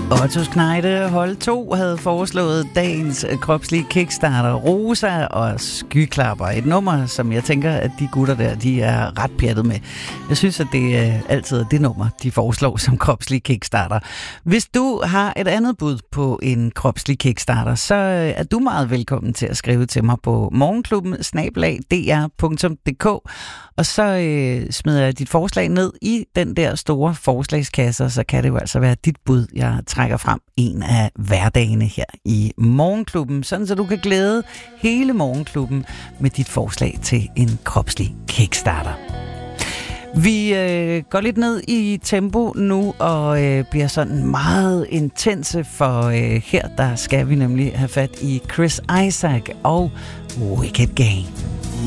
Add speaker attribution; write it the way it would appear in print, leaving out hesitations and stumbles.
Speaker 1: Otto Kneide hold 2 havde foreslået dagens kropslige kickstarter Rosa og Skyklapper. Et nummer, som jeg tænker, at de gutter der, de er ret pjattet med. Jeg synes, at det altid er det nummer, de foreslår som kropslige kickstarter. Hvis du har et andet bud på en kropslig kickstarter, så er du meget velkommen til at skrive til mig på morgenklubben@dr.dk. Og så smider jeg dit forslag ned i den der store forslagskasse, og så kan det jo altså være dit bud, jeg trækker frem en af hverdagene her i Morgenklubben, sådan så du kan glæde hele Morgenklubben med dit forslag til en kropslig kickstarter. Vi går lidt ned i tempo nu og bliver sådan meget intense, for her der skal vi nemlig have fat i Chris Isaak og Wicked Game.